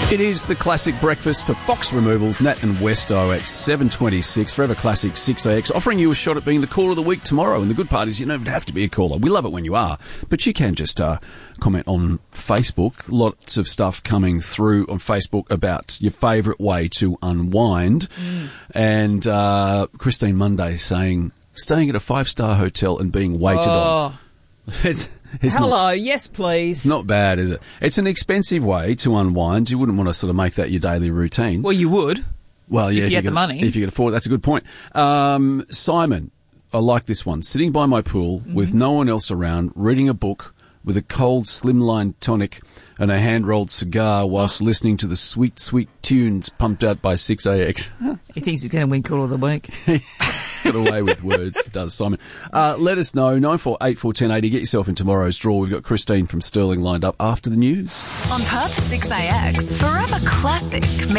It is the classic breakfast for Fox Removals, Nat and Westo at 7:26. Forever Classic 6AX, offering you a shot at being the caller of the week tomorrow. And the good part is you don't have to be a caller. We love it when you are. But you can just comment on Facebook. Lots of stuff coming through on Facebook about your favourite way to unwind. And Christine Monday saying, staying at a 5-star hotel and being waited on. It's Hello, yes please. Not bad, is it? It's an expensive way to unwind. You wouldn't want to sort of make that your daily routine. Well, you would. Well, yeah, if you had the money. If you could afford it, that's a good point. Simon, I like this one. Sitting by my pool with no one else around, reading a book with a cold slimline tonic and a hand-rolled cigar whilst listening to the sweet, sweet tunes pumped out by 6AX. He thinks he's going to win Caller of the Week. Got away with words, does Simon. Let us know, 94841080. Get yourself in tomorrow's draw. We've got Christine from Stirling lined up after the news. On Perth 6AX, Forever Classic.